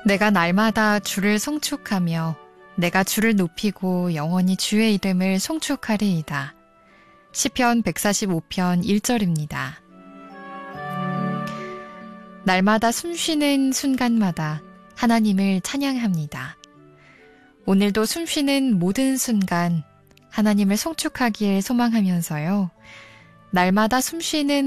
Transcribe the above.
내가 날마다 주를 송축하며 내가 주를 높이고 영원히 주의 이름을 송축하리이다. 시편 145편 1절입니다. 날마다 숨쉬는 순간마다 하나님을 찬양합니다. 오늘도 숨쉬는 모든 순간 하나님을 송축하길 소망하면서요. 날마다 숨쉬는